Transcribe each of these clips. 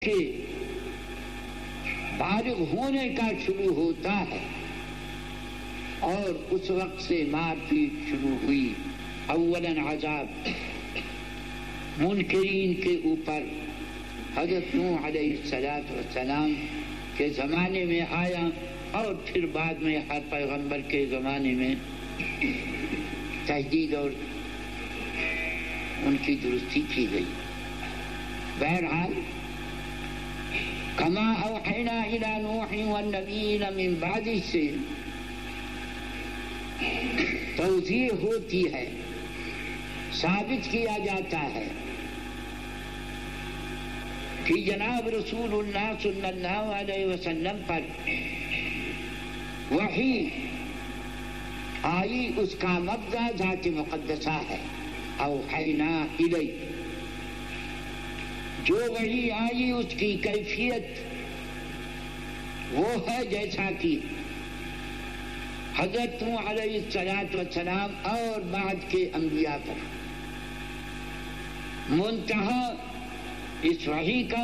کے بالغ ہونے کا شروع ہوتا ہے اور اس وقت سے مار پیٹ شروع ہوئی. اولاً عذاب منکرین کے اوپر حضرت نوح علیہ السلام کے زمانے میں آیا اور پھر بعد میں ہر پیغمبر کے زمانے میں تجدید اور ان کی درستی کی گئی. بہرحال کما اوحینا الی نوح والنبیین من بعد سے توضیح ہوتی ہے، ثابت کیا جاتا ہے کہ جناب رسول اللہ صلی اللہ علیہ وسلم پر وحی آئی، اس کا مبدا ذات مقدسہ ہے. اوحینا الی، جو وحی آئی اس کی کیفیت وہ ہے جیسا کہ حضرت نوح علیہ السلام اور بعد کے انبیاء پر. منتہا اس وحی کا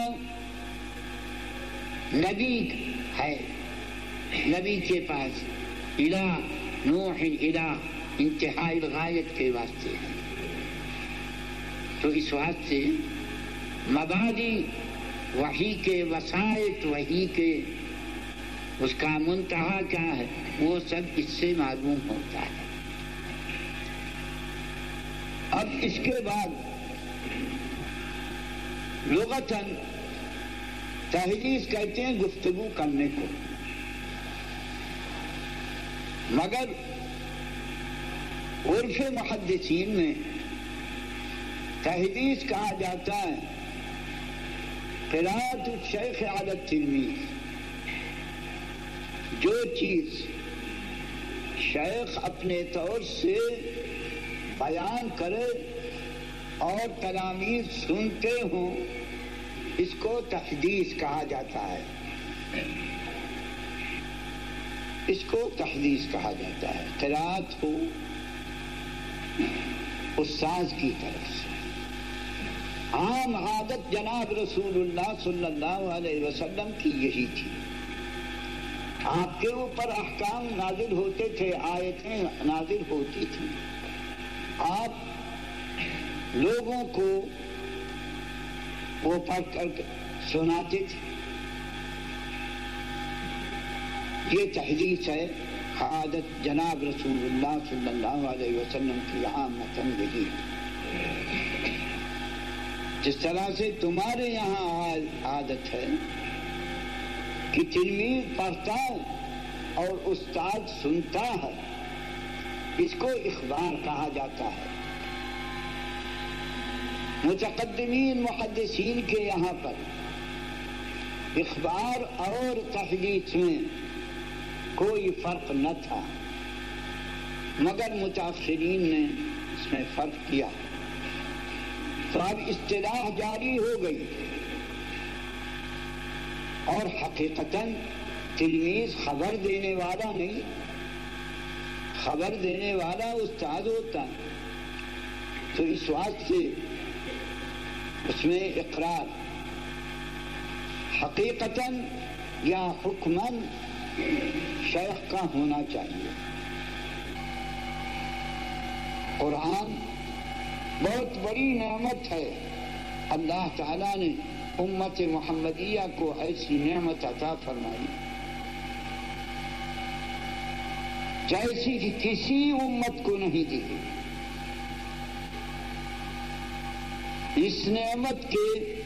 نبی ہے، نبی کے پاس الہ نوح الہ انتہائی غایت کے واسطے ہے. تو اس واسطے مبادی وحی کے وسائط، وحی کے اس کا منتہا کیا ہے، وہ سب اس سے معلوم ہوتا ہے. اب اس کے بعد لغتاً تحدیث کہتے ہیں گفتگو کرنے کو، مگر عرف محدثین میں تحدیث کہا جاتا ہے قراءۃ الشیخ علی التلمیذ. جو چیز شیخ اپنے طور سے بیان کرے اور تلامیذ سنتے ہوں، اس کو تحدیث کہا جاتا ہے. اس کو تحدیث کہا جاتا ہے. قراءت ہو استاذ کی طرف سے. عام عادت جناب رسول اللہ صلی اللہ علیہ وسلم کی یہی تھی. آپ کے اوپر احکام نازل ہوتے تھے، آیتیں نازل ہوتی تھیں، آپ لوگوں کو وہ پڑھ کر سناتے تھے. یہ تحدیث ہے. عادت جناب رسول اللہ صلی اللہ علیہ وسلم کی عامتاً یہی. جس طرح سے تمہارے یہاں عادت ہے کہ تلمیذ پڑھتا ہے اور استاد سنتا ہے، اس کو اخبار کہا جاتا ہے. متقدمین محدثین کے یہاں پر اخبار اور تحدیث میں کوئی فرق نہ تھا، مگر متاخرین نے اس میں فرق کیا. تو اب اصطلاح جاری ہو گئی اور حقیقتاً تلمیذ خبر دینے والا نہیں، خبر دینے والا استاد ہوتا ہے. تو اس واسطے اس میں اقرار حقیقتاً یا حکماً شیخ کا ہونا چاہیے. قرآن بہت بڑی نعمت ہے. اللہ تعالیٰ نے امت محمدیہ کو ایسی نعمت عطا فرمائی جیسی کہ کسی امت کو نہیں دی. اس نعمت کے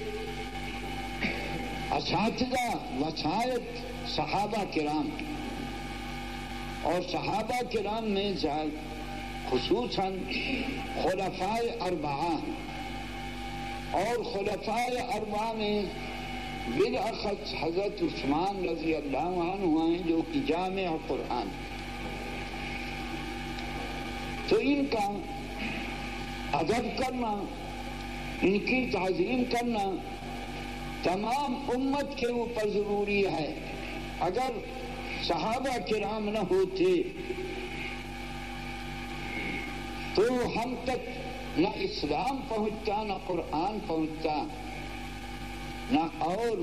اساتذہ وسائط صحابہ کرام، اور صحابہ کرام میں خصوصاً خلفائے اربعہ، اور خلفائے اربعہ میں بالاخص حضرت عثمان رضی اللہ عنہ ہیں جو کہ جامع قرآن. تو ان کا ادب کرنا، ان کی تعظیم کرنا تمام امت کے اوپر ضروری ہے. اگر صحابہ کرام نہ ہوتے تو ہم تک نہ اسلام پہنچتا، نہ قرآن پہنچتا، نہ اور